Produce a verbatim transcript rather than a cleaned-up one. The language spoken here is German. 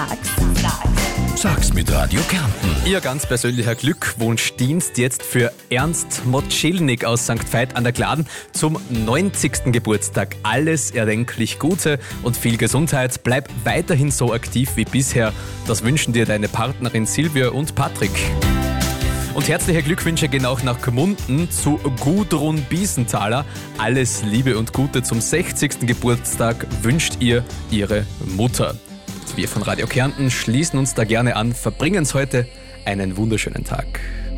Sag's mit Radio Kärnten. Ihr ganz persönlicher Glückwunschdienst jetzt für Ernst Motschilnik aus Sankt Veit an der Gladen zum neunzigsten Geburtstag. Alles erdenklich Gute und viel Gesundheit. Bleib weiterhin so aktiv wie bisher. Das wünschen dir deine Partnerin Silvia und Patrick. Und herzliche Glückwünsche gehen auch nach Gmunden zu Gudrun Biesenthaler. Alles Liebe und Gute zum sechzigsten Geburtstag wünscht ihr ihre Mutter. Wir von Radio Kärnten schließen uns da gerne an, verbringen heute einen wunderschönen Tag.